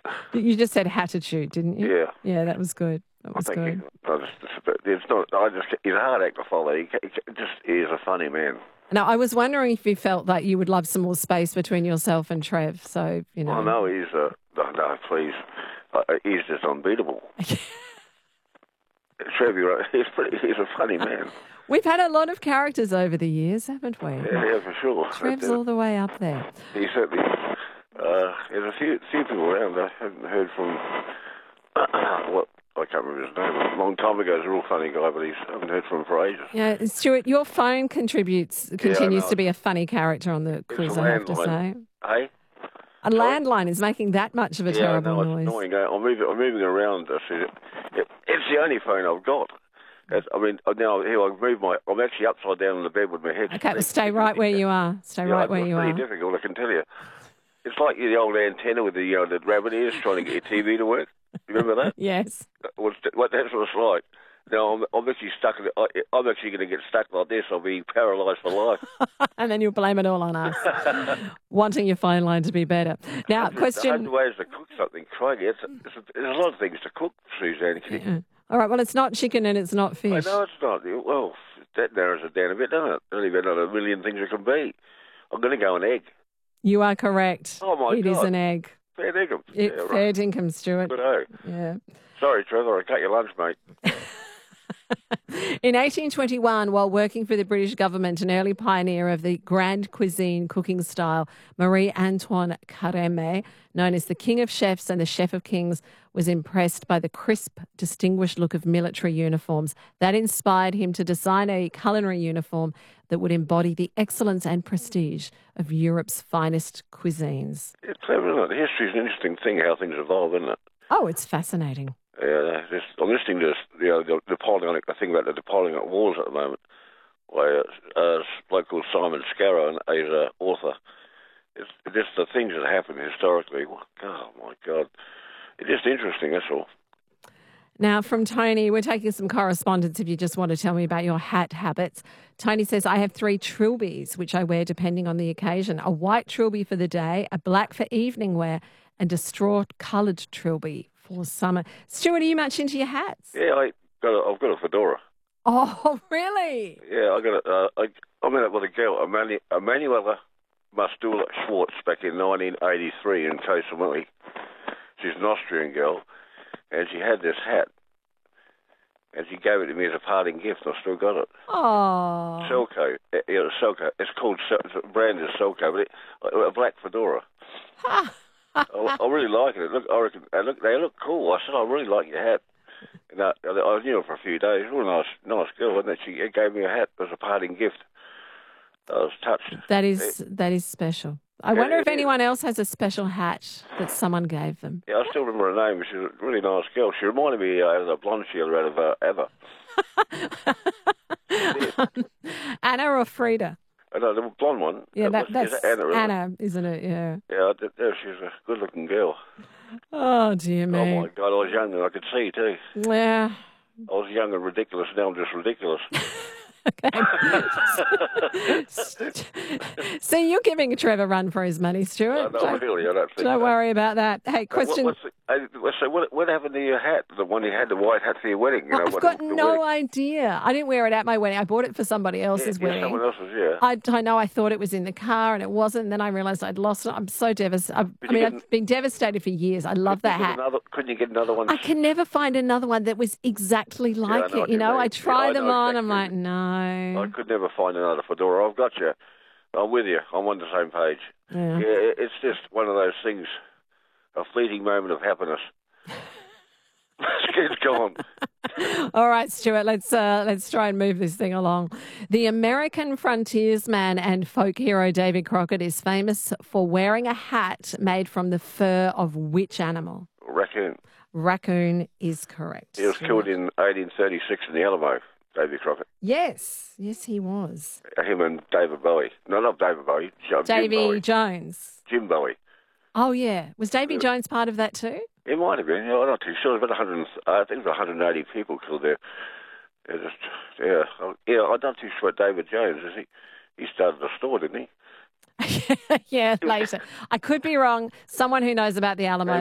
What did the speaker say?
You just said attitude, didn't you? Yeah. Yeah, that was good. That was good. He's a hard act to follow. He is a funny man. Now, I was wondering if you felt that you would love some more space between yourself and Trev. So, you know. Oh, no, no, please. He's just unbeatable. Trev, he's a funny man. We've had a lot of characters over the years, haven't we? Yeah, for sure. Trev's all the way up there. He certainly. There's a few people around. I haven't heard from. I can't remember his name. A long time ago, he was a real funny guy, but I haven't heard from him for ages. Yeah, Stuart, your phone continues to be a funny character on the quiz, I have to say. Hey? A landline is making that much of a terrible noise. It's annoying. I'm moving around. It's the only phone I've got. Now here I'm actually upside down in the bed with my head. Okay, well, stay right where you are. Stay right where you are. It's pretty difficult, I can tell you. It's like the old antenna with the rabbit ears trying to get your TV to work. You remember that? Yes. That's what it's like. Now I'm actually stuck. I'm actually going to get stuck like this. I'll be paralysed for life. And then you'll blame it all on us, wanting your phone line to be better. Now, question. The ways to cook something, crikey. There's a lot of things to cook, Suzanne. Yeah. All right. Well, it's not chicken and it's not fish. No, it's not. Well, that narrows it down a bit, doesn't it? There's only about a million things it can be. I'm going to go an egg. You are correct. Oh my God! It is an egg. Fair dinkum. Fair dinkum, Stuart. Good-o. Yeah. Sorry, Trevor. I cut your lunch, mate. In 1821, while working for the British government, an early pioneer of the Grande Cuisine cooking style, Marie-Antoine Carême, known as the King of Chefs and the Chef of Kings, was impressed by the crisp, distinguished look of military uniforms. That inspired him to design a culinary uniform that would embody the excellence and prestige of Europe's finest cuisines. It's clever, isn't it? History's an interesting thing, how things evolve, isn't it? Oh, it's fascinating. Yeah, I'm listening to the Napoleonic, I think about the Napoleonic Wars at the moment, where a bloke called Simon Scarrow, and he's an author. It's just the things that happen historically. Oh, my God. It's just interesting, that's all. Now, from Tony, we're taking some correspondence if you just want to tell me about your hat habits. Tony says, I have 3 trilbies, which I wear depending on the occasion. A white trilby for the day, a black for evening wear, and a straw-coloured trilby for summer. Stuart, are you much into your hats? Yeah, I've got a fedora. Oh, really? Yeah, I met up with a girl, Emanuela Mastula Schwartz, back in 1983 in Koh Samui. She's an Austrian girl, and she had this hat, and she gave it to me as a parting gift, and I still got it. Oh. Selco. Selco. It's called, the brand is Selco, but a black fedora. I really like it. They look cool. I said, I really like your hat. And I knew her for a few days. Real nice girl, and she gave me a hat as a parting gift. I was touched. That is special. I wonder if anyone else has a special hat that someone gave them. Yeah, I still remember her name. She's a really nice girl. She reminded me of the blonde Sheila out of Ava. Anna or Frida? No, the blonde one. Yeah, that's Anna, isn't it? Yeah. Yeah, she's a good-looking girl. Oh, dear me. Oh, my God, I was young and I could see, too. Yeah. I was young and ridiculous. Now I'm just ridiculous. See, you're giving Trevor a run for his money, Stuart. No, really, I don't think Don't worry about that. Hey, question. What happened to your hat? The one you had, the white hat for your wedding? I've got no idea. I didn't wear it at my wedding. I bought it for somebody else's wedding. Someone else's, yeah. I know. I thought it was in the car and it wasn't. And then I realised I'd lost it. I'm so devastated. I've been devastated for years. I love that hat. Couldn't you get another one? I can never find another one that was exactly like it. You know, I try them on. I'm like, no. I could never find another fedora. I've got you. I'm with you. I'm on the same page. Yeah, it's just one of those things, a fleeting moment of happiness. It's gone. All right, Stuart, let's try and move this thing along. The American frontiersman and folk hero David Crockett is famous for wearing a hat made from the fur of which animal? Raccoon. Raccoon is correct. He was killed in 1836 in the Alamo, David Crockett. Yes, he was. Him and David Bowie. No, not David Bowie. Davy Jones. Jim Bowie. Oh, yeah. Was Davy Jones part of that too? It might have been. I'm not too sure. About I think it was 180 people killed there. I'm not too sure about David Jones. He started a store, didn't he? Yeah, later. I could be wrong. Someone who knows about the Alamo